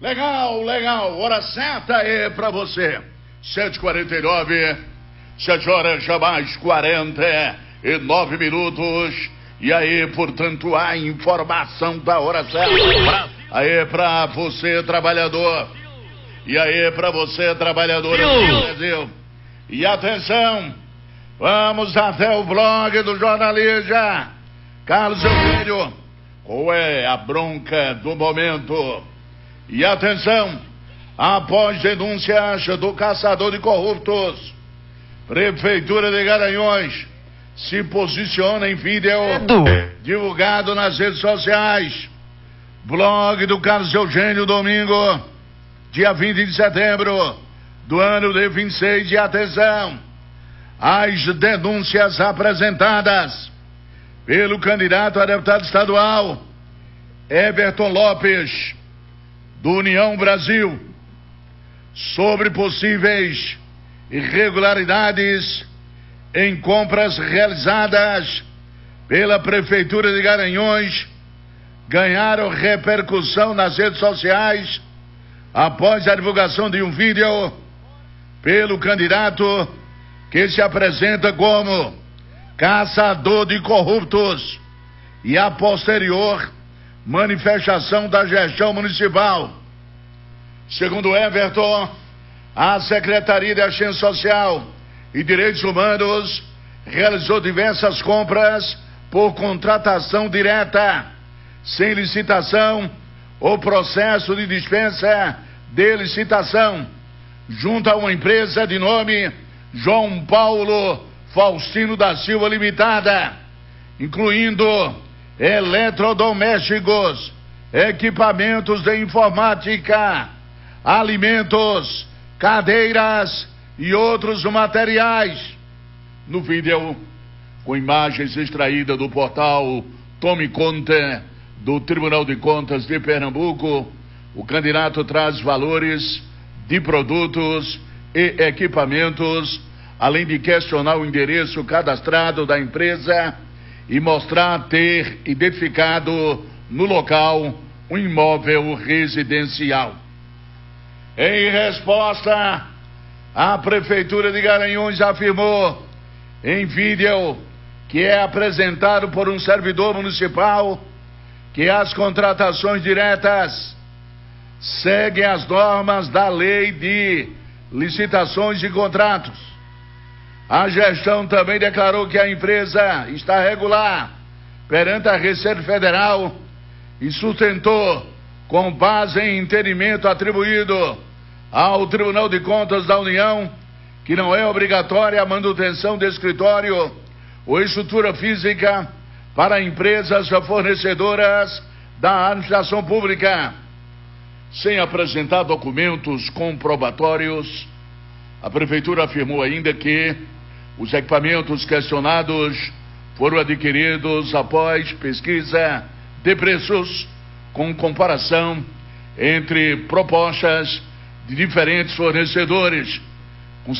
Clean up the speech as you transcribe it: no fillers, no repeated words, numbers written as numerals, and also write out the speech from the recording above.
Legal, legal. Hora certa é pra você. 7h49, 7 horas já mais 49 minutos. E aí, portanto, a informação da hora certa. Aí pra você, trabalhador. E aí pra você, trabalhador do Brasil. E atenção, vamos até o blog do jornalista Carlos Eugênio. Qual é a bronca do momento? E atenção, após denúncias do caçador de corruptos, Prefeitura de Garanhuns se posiciona em vídeo divulgado nas redes sociais. Blog do Carlos Eugênio, domingo, dia 20 de setembro do ano de 26. E atenção, as denúncias apresentadas pelo candidato a deputado estadual Everton Lopes, do União Brasil, sobre possíveis irregularidades em compras realizadas pela Prefeitura de Garanhuns, ganharam repercussão nas redes sociais após a divulgação de um vídeo pelo candidato que se apresenta como caçador de corruptos e a posterior manifestação da gestão municipal. Segundo Everton, a Secretaria de Assistência Social e Direitos Humanos realizou diversas compras por contratação direta, sem licitação ou processo de dispensa de licitação, junto a uma empresa de nome João Paulo Faustino da Silva Limitada, incluindo eletrodomésticos, equipamentos de informática, alimentos, cadeiras e outros materiais. No vídeo, com imagens extraídas do portal Tome Conta do Tribunal de Contas de Pernambuco, o candidato traz valores de produtos e equipamentos, além de questionar o endereço cadastrado da empresa e mostrar ter identificado no local um imóvel residencial. Em resposta, a Prefeitura de Garanhuns afirmou em vídeo que é apresentado por um servidor municipal que as contratações diretas seguem as normas da Lei de Licitações e Contratos. A gestão também declarou que a empresa está regular perante a Receita Federal e sustentou, com base em entendimento atribuído ao Tribunal de Contas da União, que não é obrigatória a manutenção de escritório ou estrutura física para empresas fornecedoras da administração pública. Sem apresentar documentos comprobatórios, a Prefeitura afirmou ainda que os equipamentos questionados foram adquiridos após pesquisa de preços com comparação entre propostas de diferentes fornecedores.